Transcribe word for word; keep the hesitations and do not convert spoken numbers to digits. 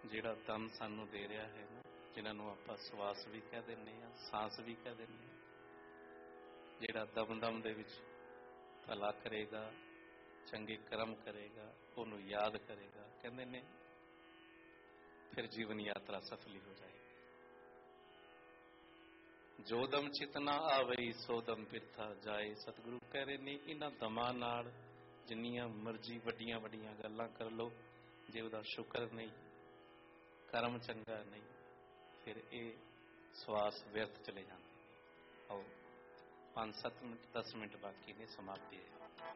ਜਿਹੜਾ ਦਮ ਸਾਨੂੰ ਦੇ ਰਿਹਾ ਹੈ ਨਾ, ਜਿਨ੍ਹਾਂ ਨੂੰ ਆਪਾਂ ਸਵਾਸ ਵੀ ਕਹਿ ਦਿੰਦੇ ਹਾਂ, ਸਾਂਸ ਵੀ ਕਹਿ ਦਿੰਦੇ ਹਾਂ, ਜਿਹੜਾ ਦਮ ਦਮ ਦੇ ਵਿੱਚ ਭਲਾ ਕਰੇਗਾ, ਚੰਗੇ ਕਰਮ ਕਰੇਗਾ, ਉਹਨੂੰ ਯਾਦ ਕਰੇਗਾ, ਕਹਿੰਦੇ ਨੇ ਫਿਰ ਜੀਵਨ ਯਾਤਰਾ ਸਫਲੀ ਹੋ ਜਾਏਗੀ। ਜੋ ਦਮ ਚਿਤ ਨਾ ਆਵਈ ਸੋ ਦਮ ਬਿਰਥਾ ਜਾਏ। ਸਤਿਗੁਰੂ ਕਹਿ ਰਹੇ ਨੇ ਇਹਨਾਂ ਦਮਾਂ ਨਾਲ ਜਿੰਨੀਆਂ ਮਰਜ਼ੀ ਵੱਡੀਆਂ ਵੱਡੀਆਂ ਗੱਲਾਂ ਕਰ ਲਓ, ਜੇ ਉਹਦਾ ਸ਼ੁਕਰ ਨਹੀਂ, ਕਰਮ ਚੰਗਾ ਨਹੀਂ, ਫਿਰ ਇਹ ਸਵਾਸ ਵਿਅਰਥ ਚਲੇ ਜਾਂਦੇ ਨੇ। ਆਓ ਪੰਜ ਸੱਤ ਮਿੰਟ ਦਸ ਮਿੰਟ ਬਾਕੀ ਨੇ, ਸਮਾਪਤੀ ਹੈ।